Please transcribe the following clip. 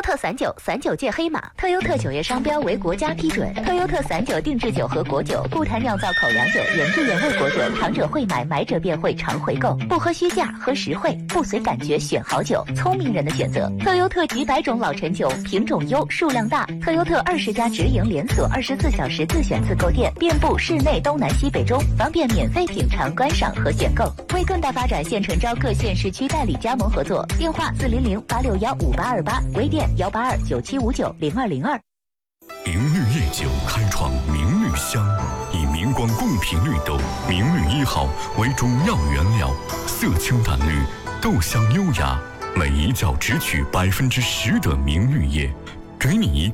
特散酒，散酒界黑马。特优特酒业商标为国家批准。特优特散酒定制酒和果酒，不谈酿造口粮酒、原汁原味果酒，尝者会买，买者便会常回购。不喝虚价，喝实惠，不随感觉选好酒，聪明人的选择。特优特几百种老陈酒，品种优，数量大。特优特20家直营连锁，24小时自选自购店，遍布市内东南西北中，方便免费品尝、观赏和选购。为更大发展，现诚招各县市区代理加盟合作，电话400-861-5828，微店182-9759-0202。 明绿夜酒开创明绿香，以明光贡品绿豆明绿1号为主要原料，色清淡绿，豆香优雅，每一窖只取10%的明绿叶，给你